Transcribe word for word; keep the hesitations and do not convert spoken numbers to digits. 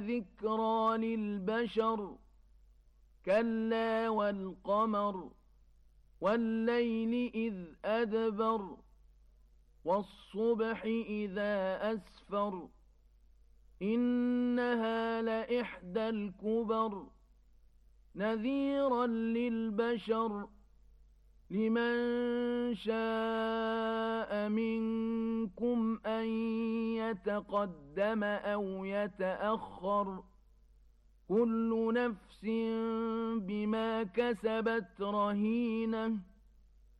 ذكرى للبشر كلا والقمر والليل إذ أدبر والصبح إذا أسفر إنها لإحدى الكبر نذيرا للبشر لمن شاء منكم أن يتقدم أو يتأخر كل نفس بما كسبت رهينة